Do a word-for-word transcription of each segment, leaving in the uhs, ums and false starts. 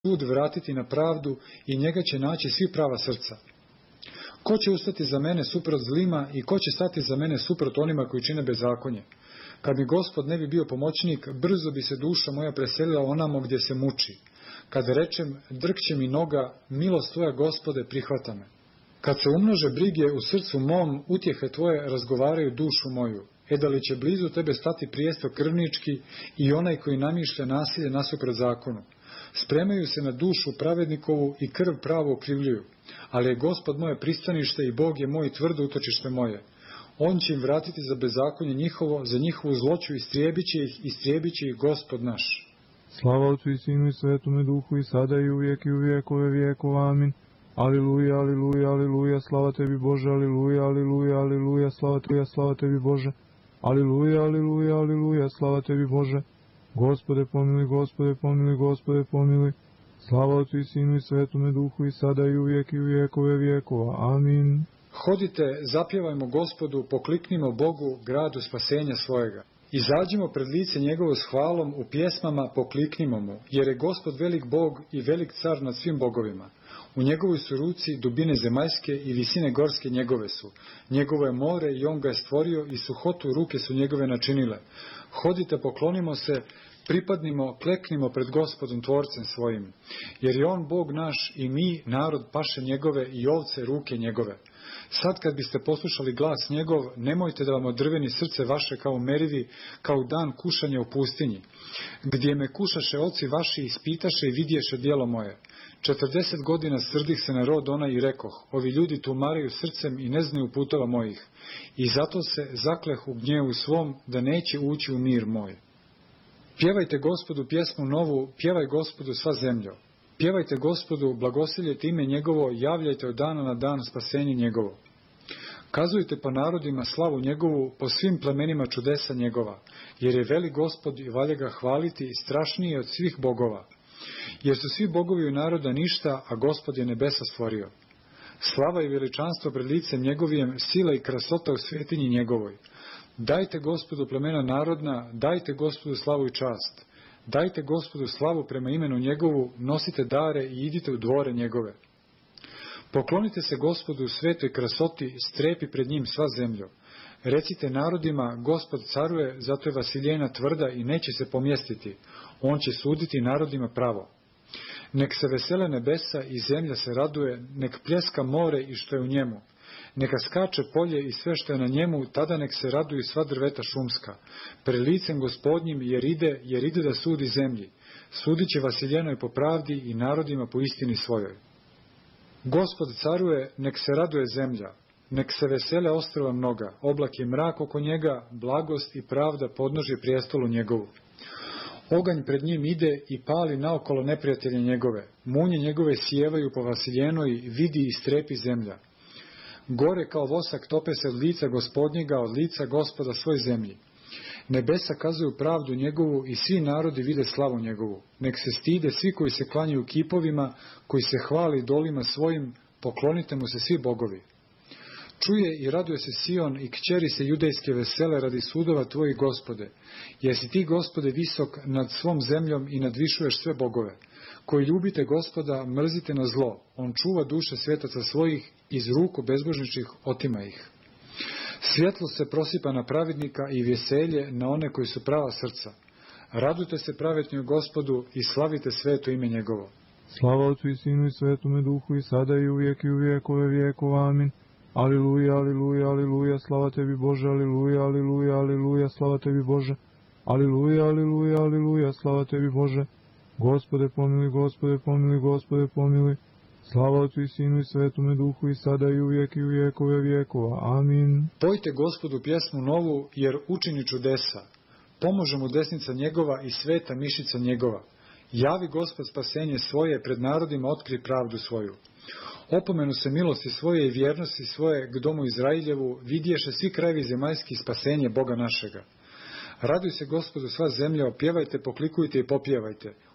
sud vratiti na pravdu i njega će naći svi prava srca. Ko će ustati za mene suprot zlima i ko će stati za mene suprot onima koji čine bezakonje? Kad mi Gospod ne bi bio pomoćnik, brzo bi se duša moja preselila onamo gdje se muči. Kada rečem, drkće mi noga, milost tvoja, Gospode, prihvata me. Kad se umnože brige u srcu mom, utjehe tvoje razgovaraju dušu moju. E da li će blizu tebe stati prijesto krvnički i onaj koji namišlja nasilje nasuprot zakonu? Spremaju se na dušu pravednikovu i krv pravo okrivljuju. Ali je Gospod moje pristanište i Bog je moj tvrdo utočište moje. On će im vratiti za bezakonje njihovo, za njihovu zloću istrijebit će ih, istrijebit će ih Gospod naš. Slava Otcu i Sinu i Svetome Duhu i sada i uvijek i u vijekove vijekova. Amin. Aliluja, aliluja, aliluja, slava tebi Bože, aliluja, aliluja, aliluja, slava tebi, slava tebi Bože. Aliluja, aliluja, aliluja, slava tebi Bože. Gospode pomiluj, Gospode pomiluj, Gospode pomiluj. Slava Otcu i Sinu i Svetome Duhu i sada i uvijek i u vijekove vijekova. Amin. Hodite, zapjevajmo Gospodu, pokliknimo Bogu, gradu spasenja svojega. Izađimo pred lice njegovo s hvalom, u pjesmama pokliknimo mu, jer je Gospod velik Bog i velik car nad svim bogovima. U njegovoj su ruci dubine zemaljske i visine gorske njegove su. Njegovo je more i on ga je stvorio i suhotu ruke su njegove načinile. Hodite, poklonimo se, pripadnimo, kleknimo pred Gospodom tvorcem svojim. Jer je on Bog naš i mi, narod paše njegove i ovce ruke njegove. Sad kad biste poslušali glas njegov, nemojte da vam odrveni srce vaše kao merivi, kao dan kušanja u pustinji, gdje me kušaše oci vaši, ispitaše i vidješe djelo moje. Četrdeset godina srdih se na rod onaj i rekoh, ovi ljudi tumaraju srcem i ne znaju putova mojih, i zato se zakleh u gnjevu svom, da neće ući u mir moj. Pjevajte Gospodu pjesmu novu, pjevaj Gospodu sva zemljo. Pjevajte Gospodu, blagosiljajte ime njegovo, javljajte od dana na dan spasenje njegovo. Kazujte po narodima slavu njegovu, po svim plemenima čudesa njegova, jer je veli Gospod i valja ga hvaliti, strašniji od svih bogova. Jer su svi bogovi u naroda ništa, a Gospod je nebesa stvorio. Slava i veličanstvo pred licem njegovijem, sila i krasota u svetinji njegovoj. Dajte Gospodu plemena narodna, dajte Gospodu slavu i čast. Dajte Gospodu slavu prema imenu njegovu, nosite dare i idite u dvore njegove. Poklonite se Gospodu u svetoj krasoti, strepi pred njim sva zemljo. Recite narodima, Gospod caruje, zato je Vasiljena tvrda i neće se pomjestiti. On će suditi narodima pravo. Nek se vesele nebesa i zemlja se raduje, nek pljeska more i što je u njemu. Neka skače polje i sve što je na njemu, tada nek se raduju sva drveta šumska. Pred licem Gospodnjim jer ide, jer ide da sudi zemlji. Sudit će Vasiljenoj po pravdi i narodima po istini svojoj. Gospod caruje, nek se raduje zemlja. Nek se vesele ostrva mnoga, oblak je mrak oko njega, blagost i pravda podnožje prijestolu njegovu. Oganj pred njim ide i pali naokolo neprijatelje njegove. Munje njegove sjevaju po Vasiljenoj, vidi i strepi zemlja. Gore kao vosak tope se od lica Gospodnjega, od lica Gospoda svoj zemlji. Nebesa kazuju pravdu njegovu i svi narodi vide slavu njegovu. Nek se stide svi koji se klanjaju kipovima, koji se hvali idolima svojim, poklonite mu se svi bogovi. Čuje i raduje se Sion i kćeri se judejske vesele radi sudova tvojih, Gospode. Jesi ti, Gospode, visok nad svom zemljom i nadvišuješ sve bogove. Koji ljubite Gospoda, mrzite na zlo. On čuva duše svetaca svojih, iz ruku bezbožničkih otima ih. Svjetlost se prosipa na pravednika i veselje na one koji su prava srca. Radujte se pravednju Gospodu i slavite sveto ime njegovo. Slava Otcu i Sinu i Svetome Duhu i sada i uvijek i u vijekove vijekova. Amin. Aliluja, aliluja, aliluja, slava tebi Bože, aliluja, aliluja, aliluja, slava tebi Bože. Aliluja, aliluja, aliluja, slava tebi Bože. Gospode pomiluj, Gospode pomiluj, Gospode pomiluj. Slava Otcu i Sinu i Svetome Duhu i sada i uvijek i u vijekove vijekova. Amin. Pojte Gospodu pjesmu novu, jer učini čudesa. Pomože mu desnica njegova i sveta mišica njegova. Javi Gospod spasenje svoje, pred narodima otkri pravdu svoju. Opomenu se milosti svoje i vjernosti svoje k domu Izrailjevu, vidješe svi krajevi zemaljski spasenje Boga našega. Raduj se Gospodu sva zemlja, opjevajte, poklikujte i popjevajte.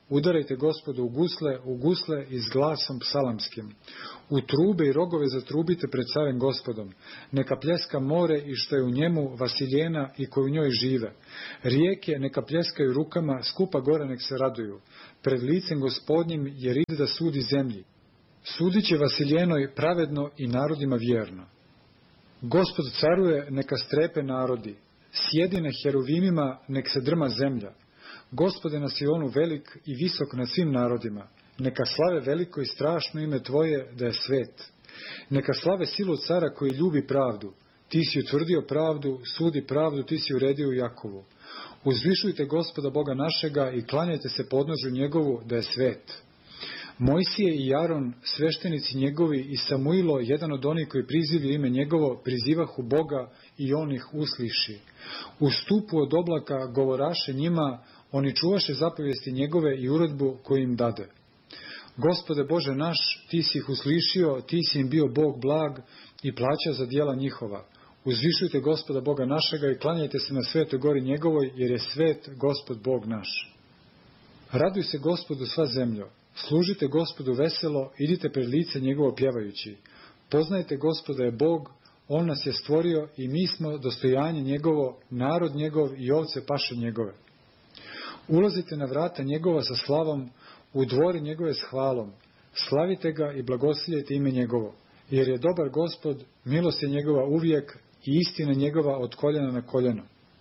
Udarajte Gospodu u gusle, u gusle i s glasom psalamskim. U trube i rogove zatrubite pred carem Gospodom. Neka pljeska more i što je u njemu, Vasiljena i koji u njoj žive. Rijeke neka pljeskaju rukama, skupa gora nek se raduju. Pred licem Gospodnjim jer ide da sudi zemlji. Sudit će Vasiljenoj pravedno i narodima vjerno. Gospod caruje, neka strepe narodi. Sjedi na heruvimima, nek se drma zemlja. Gospode na Sionu velik i visok nad svim narodima. Neka slave veliko i strašno ime Tvoje da je svet. Neka slave silu cara koji ljubi pravdu. Ti si utvrdio pravdu, sudi pravdu, ti si uredio u Jakovu. Uzvišujte Gospoda Boga našega i klanjajte se podnožju njegovu da je svet. Mojsije i Jaron, sveštenici njegovi i Samuilo, jedan od onih koji prizivlju ime njegovo, prizivahu Boga i on ih usliši. U stupu od oblaka govoraše njima, oni čuvaše zapovijesti njegove i uredbu koju im dade. Gospode Bože naš, ti si ih uslišio, ti si im bio Bog blag i plaća za djela njihova. Uzvišujte Gospoda Boga našega i klanjajte se na svetoj gori njegovoj, jer je svet Gospod Bog naš. Raduj se Gospodu sva zemljo, služite Gospodu veselo, idite pred lice njegovo pjevajući. Poznajte Gospoda je Bog, on nas je stvorio i mi smo dostojanje njegovo, narod njegov i ovce paše njegove. Ulazite na vrata njegova sa slavom, u dvori njegove s hvalom. Slavite ga i blagosiljajte ime njegovo, jer je dobar Gospod, milost je njegova uvijek i istina njegova od koljena na koljeno.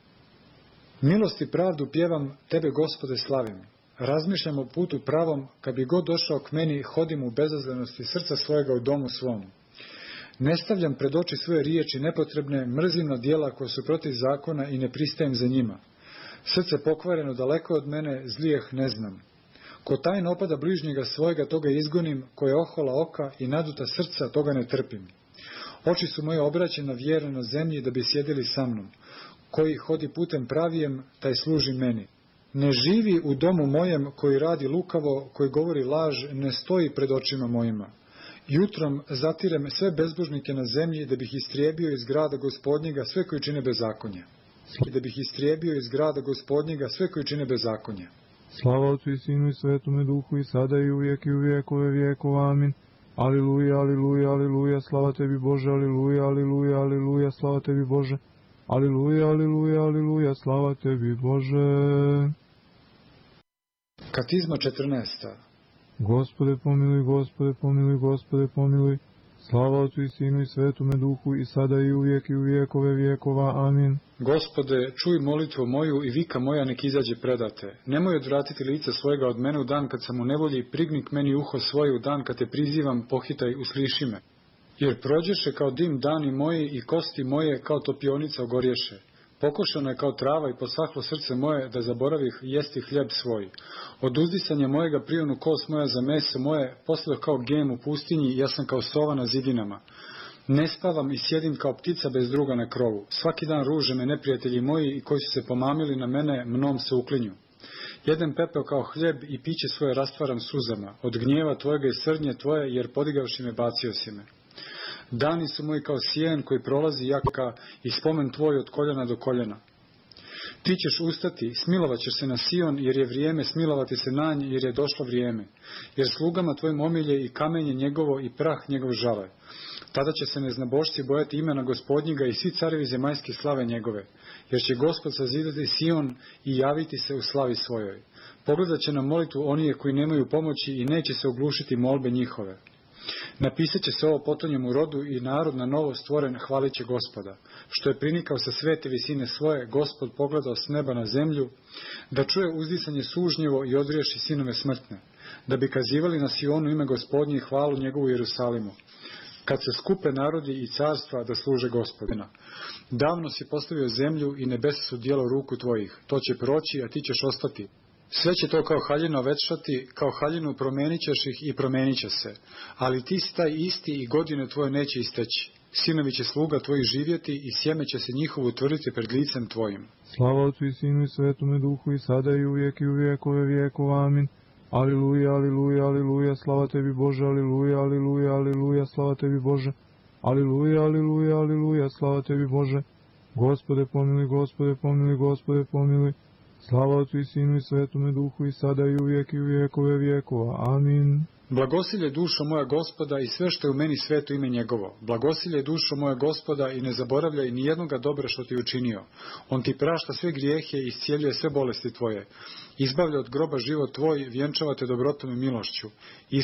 Milost i pravdu pjevam, tebe Gospode slavim. Razmišljam o putu pravom, kad bi god došao k meni, hodim u bezazlenosti srca svojega u domu svom. Ne stavljam pred oči svoje riječi nepotrebne, mrzim na djela koja su protiv zakona i ne pristajem za njima. Srce pokvareno daleko od mene, zlijeh ne znam. Ko tajno opada bližnjega svojega, toga izgonim, ko je ohola oka i naduta srca, toga ne trpim. Oči su moje obraćene vjerne na zemlji da bi sjedili sa mnom. Koji hodi putem pravijem, taj služi meni. Ne živi u domu mojem koji radi lukavo, koji govori laž, ne stoji pred očima mojima. Jutrom zatirem sve bezbožnike na zemlji da bih istrijebio iz grada Gospodnjega sve koji čine bezakonje. I da bih istrijebio iz grada Gospodnjega sve koji čine bezakonje. Slava Otcu i Sinu i Svetome Duhu i sada i uvijek i u vijekove vijekova. Amin. Aliluja, aliluja, aliluja, slava tebi Bože, aliluja, aliluja, aliluja, slava tebi Bože. Aliluja, aliluja, aliluja, slava tebi Bože. Katizma četrnaesta. Gospode pomiluj, Gospode pomiluj, Gospode pomiluj. Slava Otcu i Sinu i Svetome Duhu i sada i uvijek i u vijekove vijekova. Amin. Gospode, čuj molitvu moju i vika moja nek izađe predate. Nemoj odvratiti lice svojega od mene u dan kad sam u nevolji, prigni k meni uho svoje u dan kad te prizivam, pohitaj, usliši me. Jer prođeše kao dim dani moji i kosti moje kao topionica ogorješe. Pokošano je kao trava i posahlo srce moje da zaboravih jesti hljeb svoj. Od uzdisanja mojega prijonu kost moja za meso moje, poslao kao gem u pustinji, ja sam kao sova na zidinama. Ne spavam i sjedim kao ptica bez druga na krovu. Svaki dan ruže me neprijatelji moji i koji su se pomamili na mene, mnom se uklinju. Jedem pepeo kao hljeb i piće svoje rastvaram suzama. Od gnjeva tvojega i srdnje tvoje, jer podigavši me bacio si me. Dani su moji kao sjen koji prolazi jaka i spomen tvoj od koljena do koljena. Ti ćeš ustati, smilovat ćeš se na Sion, jer je vrijeme smilovati se na nj, jer je došlo vrijeme. Jer slugama tvojim omilje i kamenje njegovo i prah njegov žale. Tada će se neznabošci bojati imena Gospodnjega i svi carevi zemaljski slave njegove. Jer će Gospod sazidati Sion i javiti se u slavi svojoj. Pogledat će na molitvu onije koji nemaju pomoći i neće se oglušiti molbe njihove. Napisat će se ovo potonjem u rodu i narod na novo stvoren hvalit će Gospoda. Što je prinikao sa svete visine svoje, Gospod pogledao s neba na zemlju, da čuje uzdisanje sužnjevo i odriješi sinove smrtne, da bi kazivali na Sionu ime Gospodnje i hvalu njegovu Jerusalimu. Kad se skupe narodi i carstva da služe Gospodina. Davno si postavio zemlju i nebesa su djelo ruku tvojih. To će proći, a ti ćeš ostati. Sve će to kao haljino vetšati, kao haljinu promenit ćeš ih i promenit će se. Ali ti si taj isti i godine tvoje neće isteći. Sinovi će sluga tvojih živjeti i sjeme će se njihovo utvrditi pred licem tvojim. Slava Otcu i Sinu i Svetome Duhu i sada i uvijek i u vijekove vijekova. Amin. Aliluja, aliluja, aliluja, slava tebi Bože, aliluja, aliluja, aliluja, slava tebi Bože. Aliluja, aliluja, aliluja, slava tebi Bože. Gospode pomiluj, Gospode pomiluj, Gospode pomiluj. Slava Otcu i Sinu i Svetome Duhu i sada i uvijek i u vijekove vijekova. Amin. Blagosilje dušo moja Gospoda i sve što je u meni sveto ime njegovo. Blagosilje dušo moja Gospoda i ne zaboravljaj ni jednoga dobra što ti učinio. On ti prašta sve grijehe i iscijeljuje sve bolesti tvoje. Izbavlja od groba život tvoj, vjenčava te dobrotom i milošću.